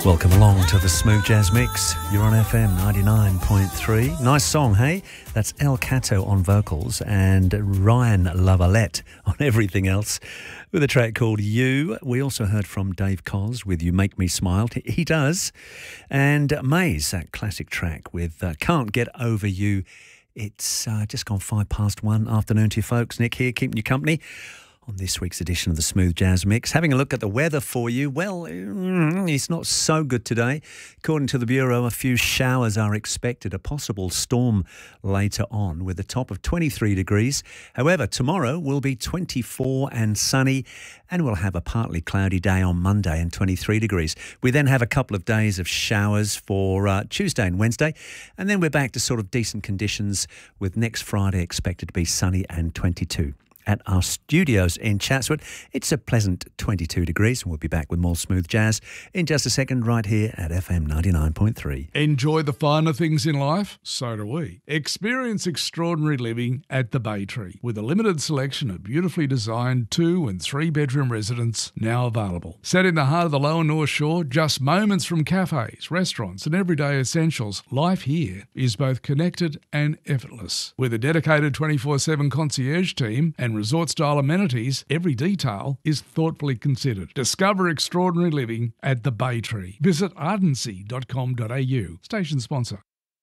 Welcome along to the Smooth Jazz Mix. You're on FM 99.3. Nice song, hey? That's El Cato on vocals and Ryan Lavalette on everything else with a track called You. We also heard from Dave Cos with You Make Me Smile. He does. And Maze, that classic track with Can't Get Over You. It's just gone 1:05 afternoon to you folks. Nick here, keeping you company on this week's edition of the Smooth Jazz Mix. Having a look at the weather for you. Well, it's not so good today. According to the Bureau, a few showers are expected, a possible storm later on with a top of 23 degrees. However, tomorrow will be 24 and sunny, and we'll have a partly cloudy day on Monday and 23 degrees. We then have a couple of days of showers for Tuesday and Wednesday, and then we're back to sort of decent conditions with next Friday expected to be sunny and 22. At our studios in Chatswood, it's a pleasant 22 degrees, and we'll be back with more smooth jazz in just a second right here at FM 99.3. Enjoy the finer things in life? So do we. Experience extraordinary living at the Bay Tree with a limited selection of beautifully designed 2- and 3-bedroom residences now available. Set in the heart of the Lower North Shore, just moments from cafes, restaurants and everyday essentials, life here is both connected and effortless. With a dedicated 24/7 concierge team and resort-style amenities, every detail is thoughtfully considered. Discover extraordinary living at the Bay Tree. Visit ardency.com.au. Station sponsor.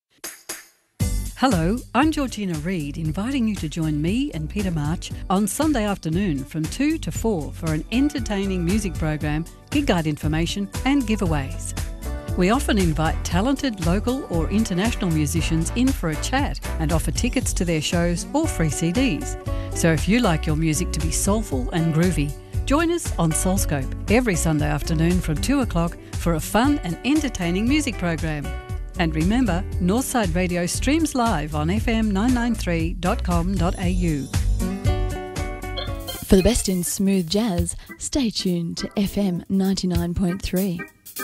Hello, I'm Georgina Reid, inviting you to join me and Peter March on Sunday afternoon from 2 to 4 for an entertaining music program, gig guide information and giveaways. We often invite talented local or international musicians in for a chat and offer tickets to their shows or free CDs. So if you like your music to be soulful and groovy, join us on Soulscope every Sunday afternoon from 2 o'clock for a fun and entertaining music program. And remember, Northside Radio streams live on fm993.com.au. For the best in smooth jazz, stay tuned to FM 99.3.